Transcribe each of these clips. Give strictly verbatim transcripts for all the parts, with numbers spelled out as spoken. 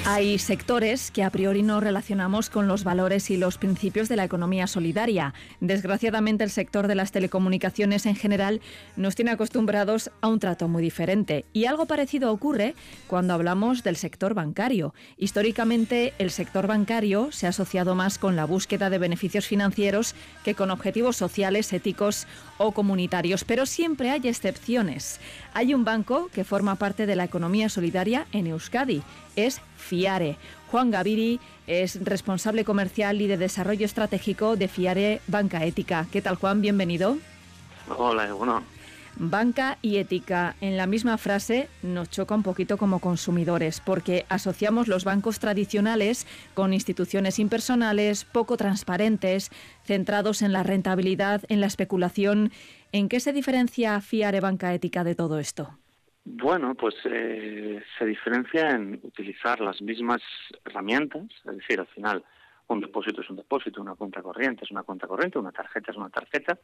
Hay sectores que a priori no relacionamos con los valores y los principios de la economía solidaria. Desgraciadamente, el sector de las telecomunicaciones en general nos tiene acostumbrados a un trato muy diferente. Y algo parecido ocurre cuando hablamos del sector bancario. Históricamente, el sector bancario se ha asociado más con la búsqueda de beneficios financieros que con objetivos sociales, éticos o comunitarios. Pero siempre hay excepciones. Hay un banco que forma parte de la economía solidaria en Euskadi. Es Fiare. Juan Gaviri es responsable comercial y de desarrollo estratégico de Fiare Banca Ética. ¿Qué tal, Juan? Bienvenido. Hola, bueno. Banca y ética, en la misma frase, nos choca un poquito como consumidores, porque asociamos los bancos tradicionales con instituciones impersonales, poco transparentes, centrados en la rentabilidad, en la especulación. ¿En qué se diferencia Fiare Banca Ética de todo esto? Bueno, pues eh, se diferencia en utilizar las mismas herramientas, es decir, al final un depósito es un depósito, una cuenta corriente es una cuenta corriente, una tarjeta es una tarjeta,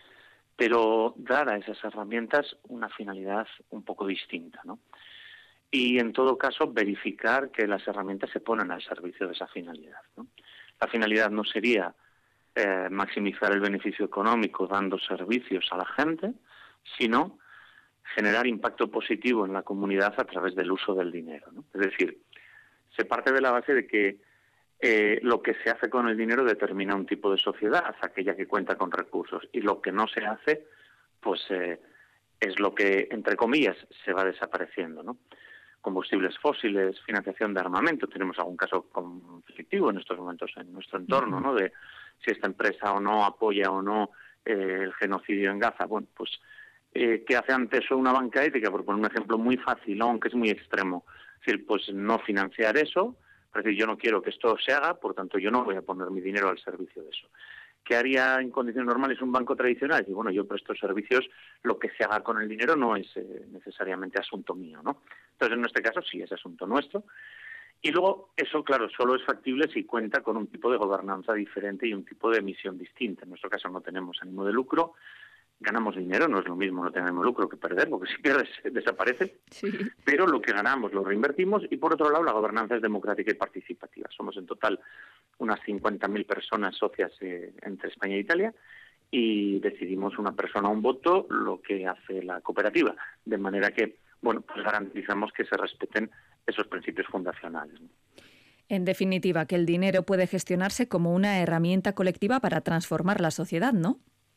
pero dar a esas herramientas una finalidad un poco distinta, ¿no? Y en todo caso verificar que las herramientas se ponen al servicio de esa finalidad, ¿no? La finalidad no sería eh, maximizar el beneficio económico dando servicios a la gente, sino generar impacto positivo en la comunidad a través del uso del dinero, ¿no? Es decir, se parte de la base de que eh, lo que se hace con el dinero determina un tipo de sociedad, aquella que cuenta con recursos, y lo que no se hace, pues eh, es lo que, entre comillas, se va desapareciendo, ¿no? Combustibles fósiles, financiación de armamento, tenemos algún caso conflictivo en estos momentos en nuestro entorno, ¿no? De si esta empresa o no apoya o no eh, el genocidio en Gaza. Bueno, pues Eh, ¿qué hace ante eso una banca ética? Por poner un ejemplo muy fácil, ¿no? Aunque es muy extremo. Es decir, pues no financiar eso, es decir, yo no quiero que esto se haga, por tanto yo no voy a poner mi dinero al servicio de eso. ¿Qué haría en condiciones normales un banco tradicional? Y bueno, yo presto servicios, lo que se haga con el dinero no es eh, necesariamente asunto mío, ¿no? Entonces, en este caso sí es asunto nuestro. Y luego, eso, claro, solo es factible si cuenta con un tipo de gobernanza diferente y un tipo de misión distinta. En nuestro caso no tenemos ánimo de lucro. Ganamos dinero, no es lo mismo no tener lucro que perder, porque si pierdes desaparece, sí. Pero lo que ganamos lo reinvertimos y por otro lado la gobernanza es democrática y participativa. Somos en total unas cincuenta mil personas socias eh, entre España e Italia y decidimos una persona un voto, lo que hace la cooperativa, de manera que, bueno, pues garantizamos que se respeten esos principios fundacionales, ¿no? En definitiva, que el dinero puede gestionarse como una herramienta colectiva para transformar la sociedad, ¿no?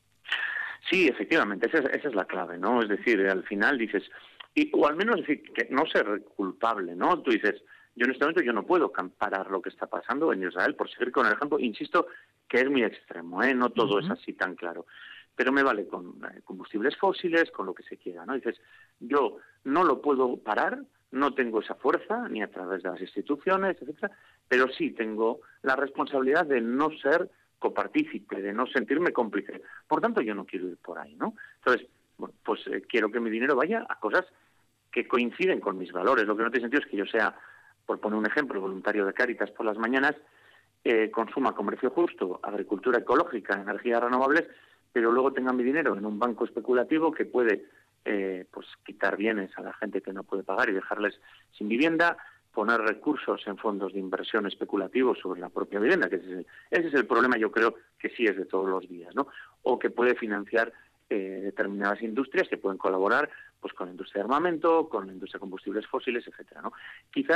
Sí, efectivamente, esa es, esa es la clave, ¿no? Es decir, al final dices, y, o al menos decir que no ser culpable, ¿no? Tú dices, yo en este momento yo no puedo comparar lo que está pasando en Israel, por seguir con el ejemplo, insisto, que es muy extremo, ¿eh? No todo uh-huh. es así tan claro, pero me vale con eh, combustibles fósiles, con lo que se quiera, ¿no? Dices, yo no lo puedo parar, no tengo esa fuerza, ni a través de las instituciones, etcétera, pero sí tengo la responsabilidad de no ser copartícipe, de no sentirme cómplice. Por tanto, yo no quiero ir por ahí, ¿no? Entonces, bueno, pues eh, quiero que mi dinero vaya a cosas que coinciden con mis valores. Lo que no tiene sentido es que yo sea, por poner un ejemplo, voluntario de Cáritas por las mañanas, eh, consuma comercio justo, agricultura ecológica, energías renovables, pero luego tenga mi dinero en un banco especulativo que puede eh, pues quitar bienes a la gente que no puede pagar y dejarles sin vivienda, poner recursos en fondos de inversión especulativos sobre la propia vivienda, que ese es el, ese es el problema, yo creo que sí es de todos los días, ¿no? O que puede financiar eh, determinadas industrias que pueden colaborar pues con la industria de armamento, con la industria de combustibles fósiles, etcétera, ¿no? Quizás